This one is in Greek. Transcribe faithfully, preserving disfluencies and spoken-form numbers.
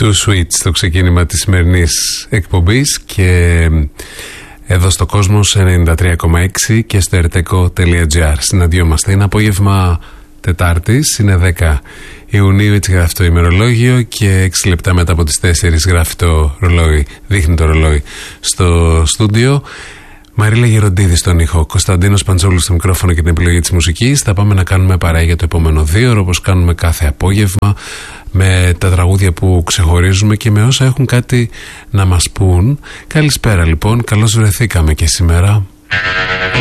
Two Switch στο ξεκίνημα της σημερινής εκπομπής και εδώ στο Κόσμος ενενήντα τρία κόμμα έξι και στο ερτεκο τελεία τζι άρ. Συναντιόμαστε. Είναι απόγευμα Τετάρτης, είναι δέκα Ιουνίου, έτσι γράφει το ημερολόγιο και έξι λεπτά μετά από τις τέσσερις γράφει το ρολόι, δείχνει το ρολόι στο στούντιο. Μαρίλα Γεροντίδη στον ήχο, Κωνσταντίνος Παντζόλου στο μικρόφωνο και την επιλογή της μουσικής. Θα πάμε να κάνουμε παρέα για το επόμενο δύο ώρο, όπως κάνουμε κάθε απόγευμα, με τα τραγούδια που ξεχωρίζουμε και με όσα έχουν κάτι να μας πούν. Καλησπέρα λοιπόν, καλώς βρεθήκαμε και σήμερα.